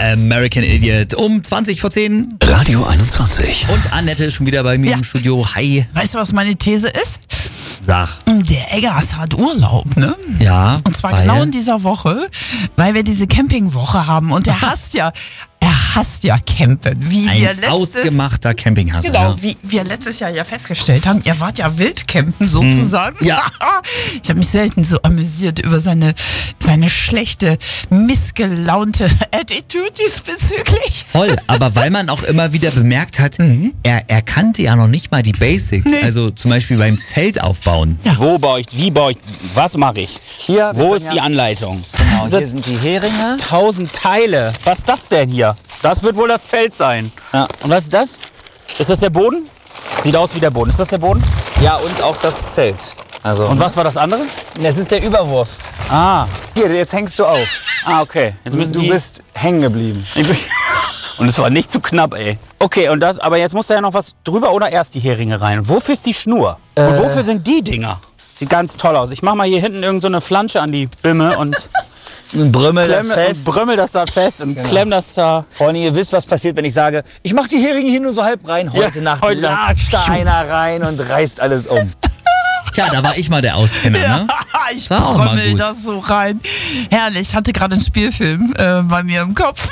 American Idiot um 20 vor 10. Radio 21. Und Annette ist schon wieder bei mir im Studio. Hi. Weißt du, was meine These ist? Sag. Der Eggers hat Urlaub, ne? Ja. Und zwar genau in dieser Woche, weil wir diese Campingwoche haben. Und er hasst ja Campen. Wie wir Ein ausgemachter Campinghasser. Genau, ja. wie wir letztes Jahr ja festgestellt haben, ihr wart ja Wildcampen sozusagen. Ja. Ich habe mich selten so amüsiert über seine schlechte, missgelaunte Attitude diesbezüglich. Voll, aber weil man auch immer wieder bemerkt hat, er kannte ja noch nicht mal die Basics. Nee. Also zum Beispiel beim Zelt aufbauen. Ja. Wo baue ich, wie baue ich, was mache ich? Hier, Wo ist die Anleitung? Genau, hier sind die Heringe. 1000 Teile. Was ist das denn hier? Das wird wohl das Zelt sein. Ja. Und was ist das? Ist das der Boden? Sieht aus wie der Boden. Ist das der Boden? Ja, und auch das Zelt. Also, Und was war das andere? das ist der Überwurf. Ah, Hier, jetzt hängst du auf. okay. Jetzt müssen Du die... bist hängen geblieben. Und es war nicht zu knapp, ey. Okay, und das, aber jetzt muss da ja noch was drüber oder erst die Heringe rein. Und wofür ist die Schnur? Und wofür sind die Dinger? Sieht ganz toll aus. Ich mach mal hier hinten irgend so eine Flansche an die Bimme und Ein Brümmel brümmel das da fest und klemm das da. Freunde, ihr wisst, was passiert, wenn ich sage, ich mach die Heringe hier nur so halb rein. Heute Ja, Nacht heute Nacht. latscht da einer rein und reißt alles um. Tja, da war ich mal der Auskenner, ne? Ich war auch mal brömmel gut. das so rein. Herrlich, ich hatte gerade einen Spielfilm bei mir im Kopf.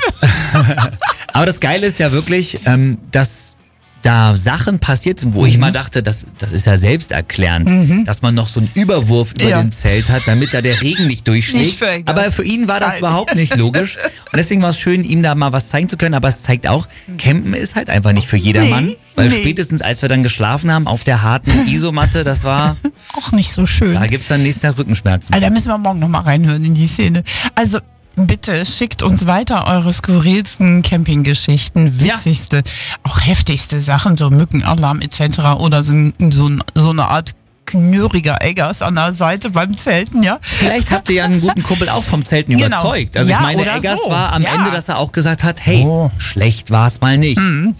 Aber das Geile ist ja wirklich, dass da Sachen passiert sind, wo ich mal dachte, das ist ja selbsterklärend, dass man noch so einen Überwurf über Ja. dem Zelt hat, damit da der Regen nicht durchschlägt. Nicht für Eggers. Aber für ihn war das Nein. überhaupt nicht logisch. Und deswegen war es schön, ihm da mal was zeigen zu können. Aber es zeigt auch, Campen ist halt einfach nicht für jedermann. Nee, Weil nee. spätestens, als wir dann geschlafen haben auf der harten Isomatte, das war, Auch nicht so schön. da gibt's dann nächsten Tag Rückenschmerzen. Da müssen wir morgen nochmal reinhören in die Szene. Also bitte schickt uns weiter eure skurrilsten Campinggeschichten, witzigste, auch heftigste Sachen, so Mückenalarm etc. oder so eine Art knurriger Eggers an der Seite beim Zelten, ja. Vielleicht habt ihr ja einen guten Kumpel auch vom Zelten Genau. überzeugt. Also Ja, ich meine, oder Eggers so. war am Ja. Ende, dass er auch gesagt hat, hey, schlecht war's mal nicht.